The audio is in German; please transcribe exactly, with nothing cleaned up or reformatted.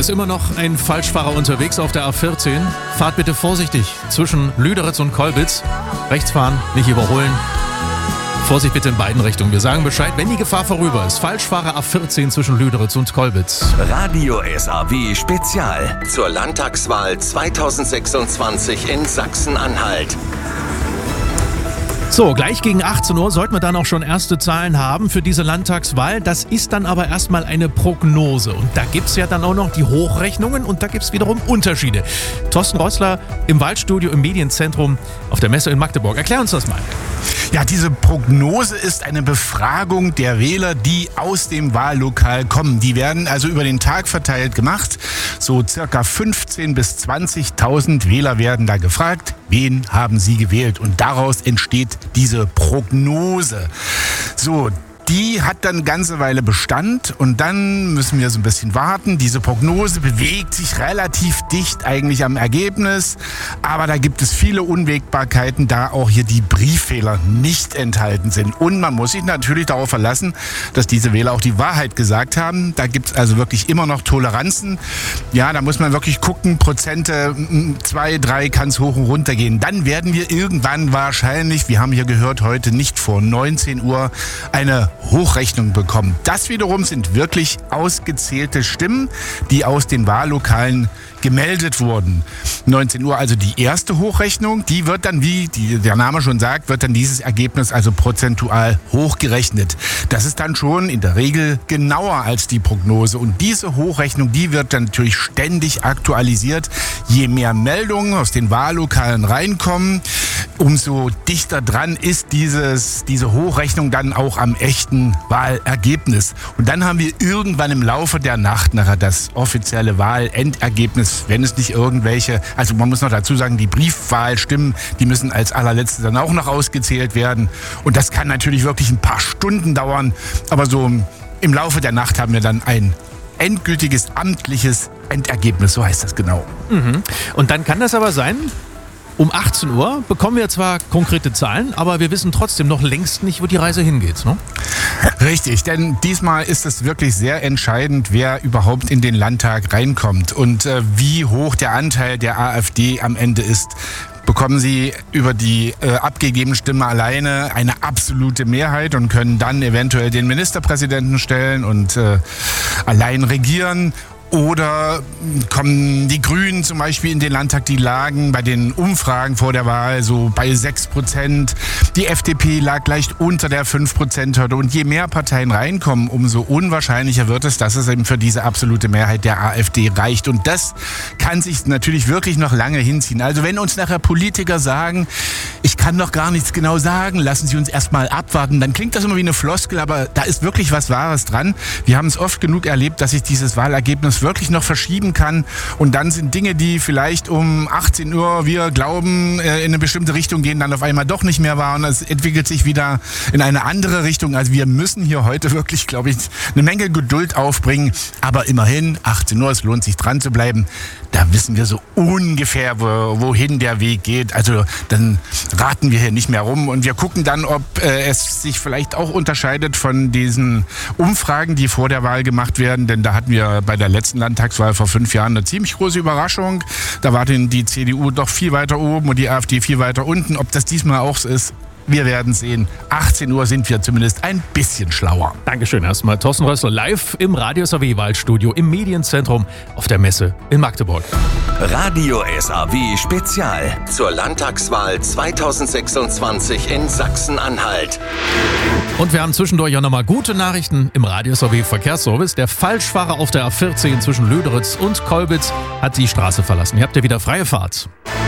ist immer noch ein Falschfahrer unterwegs auf der A vierzehn. Fahrt bitte vorsichtig zwischen Lüderitz und Kolbitz. Rechts fahren, nicht überholen. Vorsicht bitte in beiden Richtungen. Wir sagen Bescheid, wenn die Gefahr vorüber ist. Falschfahrer A vierzehn zwischen Lüderitz und Kolbitz. Radio S A W Spezial zur Landtagswahl zweitausendsechsundzwanzig in Sachsen-Anhalt. So, gleich gegen achtzehn Uhr sollten wir dann auch schon erste Zahlen haben für diese Landtagswahl. Das ist dann aber erstmal eine Prognose. Und da gibt es ja dann auch noch die Hochrechnungen und da gibt es wiederum Unterschiede. Thorsten Reussler im Waldstudio im Medienzentrum auf der Messe in Magdeburg. Erklär uns das mal. Ja, diese Prognose ist eine Befragung der Wähler, die aus dem Wahllokal kommen. Die werden also über den Tag verteilt gemacht. So circa fünfzehntausend bis zwanzigtausend Wähler werden da gefragt. Wen haben sie gewählt? Und daraus entsteht diese Prognose. So, die hat dann eine ganze Weile Bestand und dann müssen wir so ein bisschen warten. Diese Prognose bewegt sich relativ dicht eigentlich am Ergebnis, aber da gibt es viele Unwägbarkeiten, da auch hier die Brieffehler nicht enthalten sind. Und man muss sich natürlich darauf verlassen, dass diese Wähler auch die Wahrheit gesagt haben. Da gibt es also wirklich immer noch Toleranzen. Ja, da muss man wirklich gucken, Prozente, zwei, drei kann es hoch und runter gehen. Dann werden wir irgendwann wahrscheinlich, wir haben hier gehört, heute nicht vor neunzehn Uhr, eine Hochrechnung bekommen. Das wiederum sind wirklich ausgezählte Stimmen, die aus den Wahllokalen gemeldet wurden. neunzehn Uhr also die erste Hochrechnung, die wird dann, wie die, der Name schon sagt, wird dann dieses Ergebnis also prozentual hochgerechnet. Das ist dann schon in der Regel genauer als die Prognose und diese Hochrechnung, die wird dann natürlich ständig aktualisiert. Je mehr Meldungen aus den Wahllokalen reinkommen, umso dichter dran ist dieses, diese Hochrechnung dann auch am echten Wahlergebnis. Und dann haben wir irgendwann im Laufe der Nacht nachher das offizielle Wahlendergebnis, wenn es nicht irgendwelche, also man muss noch dazu sagen, die Briefwahlstimmen, die müssen als allerletzte dann auch noch ausgezählt werden. Und das kann natürlich wirklich ein paar Stunden dauern, aber so im Laufe der Nacht haben wir dann ein endgültiges amtliches Endergebnis, so heißt das genau. Mhm. Und dann kann das aber sein, um achtzehn Uhr bekommen wir zwar konkrete Zahlen, aber wir wissen trotzdem noch längst nicht, wo die Reise hingeht, ne? Richtig, denn diesmal ist es wirklich sehr entscheidend, wer überhaupt in den Landtag reinkommt und äh, wie hoch der Anteil der AfD am Ende ist. Bekommen sie über die äh, abgegebene Stimme alleine eine absolute Mehrheit und können dann eventuell den Ministerpräsidenten stellen und äh, allein regieren. Oder kommen die Grünen zum Beispiel in den Landtag, die lagen bei den Umfragen vor der Wahl so bei sechs Prozent. Die F D P lag leicht unter der fünf Prozent Hürde. Und je mehr Parteien reinkommen, umso unwahrscheinlicher wird es, dass es eben für diese absolute Mehrheit der AfD reicht. Und das kann sich natürlich wirklich noch lange hinziehen. Also wenn uns nachher Politiker sagen, ich kann noch gar nichts genau sagen, lassen Sie uns erstmal abwarten, dann klingt das immer wie eine Floskel, aber da ist wirklich was Wahres dran. Wir haben es oft genug erlebt, dass sich dieses Wahlergebnis wirklich noch verschieben kann und dann sind Dinge, die vielleicht um achtzehn Uhr wir glauben in eine bestimmte Richtung gehen, dann auf einmal doch nicht mehr wahr und es entwickelt sich wieder in eine andere Richtung. Also wir müssen hier heute wirklich, glaube ich, eine Menge Geduld aufbringen, aber immerhin achtzehn Uhr, es lohnt sich dran zu bleiben. Da wissen wir so ungefähr, wo, wohin der Weg geht. Also dann raten wir hier nicht mehr rum und wir gucken dann, ob äh, es sich vielleicht auch unterscheidet von diesen Umfragen, die vor der Wahl gemacht werden, denn da hatten wir bei der letzten Landtagswahl vor fünf Jahren eine ziemlich große Überraschung. Da war denn die C D U doch viel weiter oben und die AfD viel weiter unten. Ob das diesmal auch so ist, wir werden sehen. achtzehn Uhr sind wir zumindest ein bisschen schlauer. Dankeschön erstmal. Thorsten Reussler live im Radio S A W Waldstudio im Medienzentrum auf der Messe in Magdeburg. Radio S A W Spezial zur Landtagswahl zweitausendsechsundzwanzig in Sachsen-Anhalt. Und wir haben zwischendurch auch nochmal gute Nachrichten im Radio S A W Verkehrsservice. Der Falschfahrer auf der A vierzehn zwischen Lüderitz und Kolbitz hat die Straße verlassen. Ihr habt ja wieder freie Fahrt.